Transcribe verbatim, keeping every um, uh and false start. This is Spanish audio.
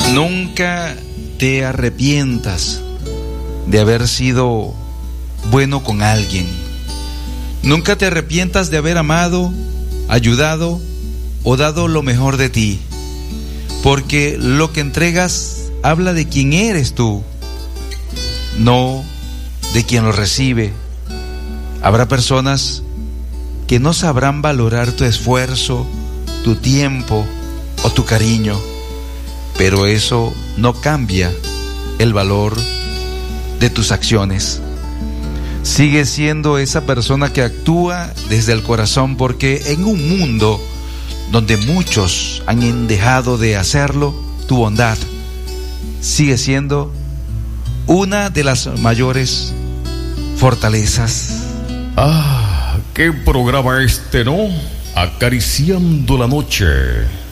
Nunca te arrepientas de haber sido bueno con alguien. Nunca te arrepientas de haber amado, ayudado o dado lo mejor de ti, porque lo que entregas habla de quién eres tú, no de quien lo recibe. Habrá personas que no sabrán valorar tu esfuerzo, tu tiempo o tu cariño, pero eso no cambia el valor de tus acciones. Sigue siendo esa persona que actúa desde el corazón, porque en un mundo donde muchos han dejado de hacerlo, tu bondad sigue siendo una de las mayores fortalezas. Ah, qué programa este, ¿no? Acariciando la noche.